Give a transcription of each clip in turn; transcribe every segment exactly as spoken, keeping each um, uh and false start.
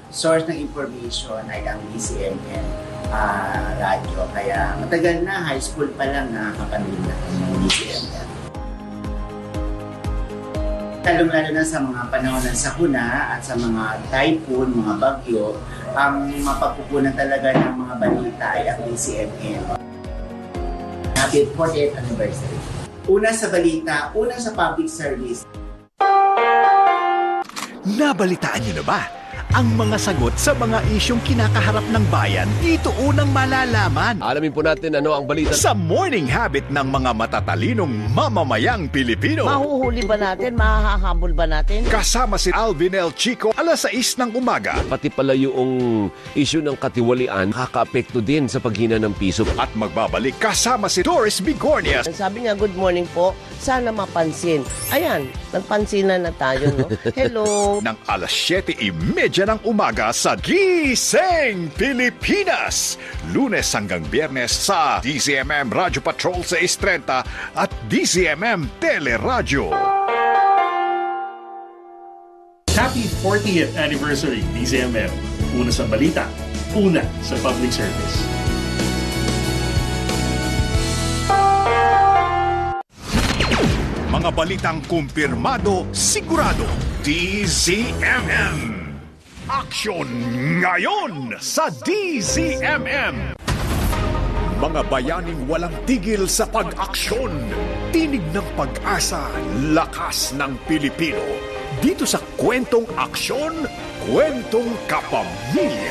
source ng information ay ang D C M M uh, radyo. Kaya matagal na, high school pa lang nakakapanood na ng D C M M. Lalong-lalo na sa mga panahon ng sakuna at sa mga typhoon, mga bagyo, ang mapagkukunan talaga ng mga balita ay ang D C M M. Happy fortieth anniversary. Una sa balita, una sa public service. Nabalitaan niyo na ba? Ang mga sagot sa mga isyong kinakaharap ng bayan, dito unang malalaman. Alamin po natin ano ang balita Sa morning habit ng mga matatalinong mamamayang Pilipino. Mahuhuli ba natin? Mahahabol ba natin? Kasama si Alvin L. Chico, alas sais ng umaga. Pati pala yung issue ng katiwalian, kaka-apekto din sa paghina ng piso. At magbabalik kasama si Doris Bigornia. Sabi niya, good morning po. Sana mapansin. Ayan, nagpansinan na tayo, no? Hello. Ng alas siyete trenta ng umaga sa Gising Pilipinas. Lunes hanggang Biyernes sa D Z M M Radio Patrol sais trenta at D Z M M Teleradyo. Happy fortieth anniversary D Z M M. Una sa balita, una sa public service. Mga balitang kumpirmado, sigurado, D Z M M. Aksyon ngayon sa D Z M M. Mga bayaning walang tigil sa pag-aksyon. Tinig ng pag-asa, lakas ng Pilipino. Dito sa Kwentong Aksyon, Kwentong Kapamilya.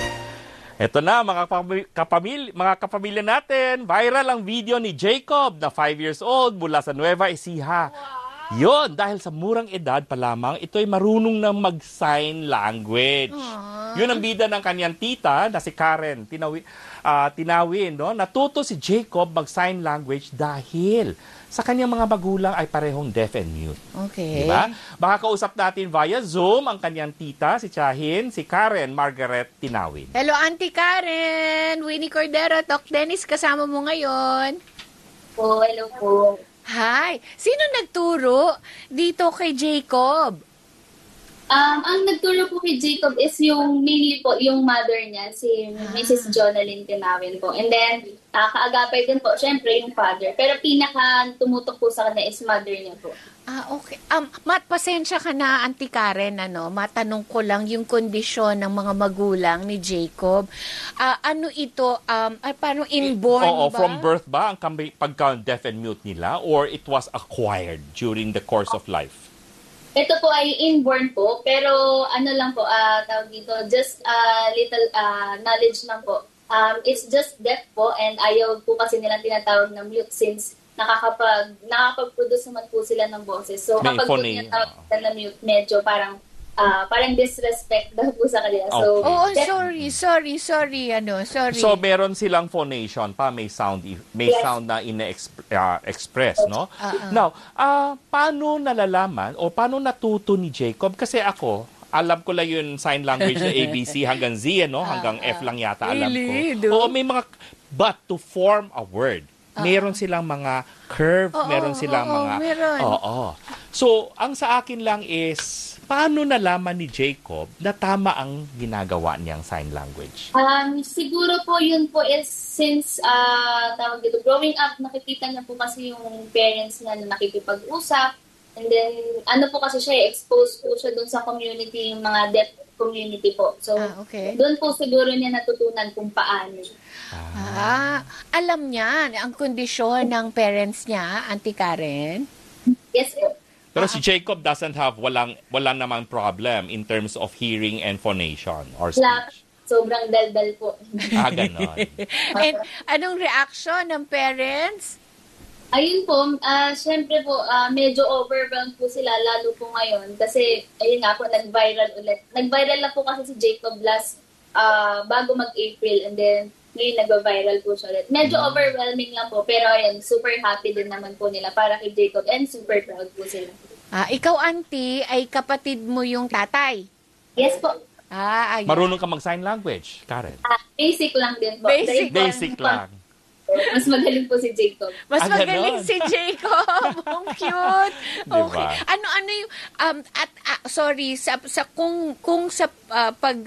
Ito na mga kapamilya, mga kapamilya natin. Viral ang video ni Jacob na five years old mula sa Nueva Ecija. Yon, dahil sa murang edad pa lamang, ito'y marunong na mag-sign language. Aww. Yun ang bida ng kanyang tita na si Karen Tinawi, uh, Tinawin. No? Natuto si Jacob mag-sign language dahil sa kanyang mga magulang ay parehong deaf and mute. Okay. Diba? Baka kausap natin via Zoom ang kanyang tita, si Chahin, si Karen Margaret Tinawin. Hello, Auntie Karen! Winnie Cordero, Tok Dennis, kasama mo ngayon. Po, hello po. Hi! Sino nagturo dito kay Jacob? Um, ang nagturo po kay Jacob is yung mainly po, yung mother niya, si ah. Missus Jonalyn Tinawin po. And then, uh, kaagapay din po, syempre, yung father. Pero pinaka tumutok po sa kanya is mother niya po. Ah, okay. Um, Mat, pasensya ka na, Auntie Karen, ano, matanong ko lang yung kondisyon ng mga magulang ni Jacob. Uh, ano ito, um, ay, paano inborn Oo, ba? from birth ba ang pagka-deaf and mute nila? Or it was acquired during the course of life? Ito po ay inborn po, pero ano lang po, uh, tawag dito, just uh, little uh, knowledge lang po. Um, it's just deaf po, and ayaw po kasi nilang tinatawag na mute since nakakapag, nakakapag-produce naman po sila ng boses. So May kapag po tinatawag sila na mute, medyo parang Uh, parang disrespect daw po sa kanila. So, oh, sorry, sorry, sorry, ano, sorry. So, meron silang phonation pa, may sound may yes. sound na ina-express, uh, no? Uh-uh. Now, uh, paano nalalaman o paano natuto ni Jacob? Kasi ako, alam ko lang yung sign language na A B C hanggang Z, no? Hanggang uh-uh. F lang yata alam really? ko. Oo, may mga, but to form a word, uh-uh. meron silang mga curve, oh, meron oh, silang oh, mga... meron. Oo. Oh, oh. So, ang sa akin lang is, paano nalaman ni Jacob na tama ang ginagawa niyang sign language? Um, siguro po yun po is since uh, tawag dito, growing up, nakikita niya po kasi yung parents niya na nakikipag-usap. And then, ano po kasi siya, exposed po siya dun sa community, yung mga deaf community po. So, ah, okay. dun po siguro niya natutunan kung paano. Ah, ah alam niya ang kondisyon ng parents niya, Auntie Karen? Yes po. Pero si Jacob doesn't have, walang, walang naman problem in terms of hearing and phonation or speech. Sobrang daldal po. Ah, ganon. And anong reaction ng parents? Ayun po, uh, syempre po, uh, medyo overwhelmed po sila, lalo po ngayon. Kasi, ayun nga po, nag-viral ulit. Nag-viral na po kasi si Jacob last, uh, bago mag-April. And then, ngayon nag-viral po siya ulit. Medyo mm. overwhelming lang po. Pero ayun, super happy din naman po nila para kay Jacob. And super proud po sila. Ah, ikaw, Auntie, ay kapatid mo yung tatay? Yes po. Ah, ayun. Marunong ka mag-sign language, Karen? Ah, basic lang din po. Basic, basic lang. Mas magaling po si Jacob. Mas ah, magaling si Jacob. Ang cute. Okay. Diba? Ano ano yung um at uh, sorry sa sa kung kung sa uh, pag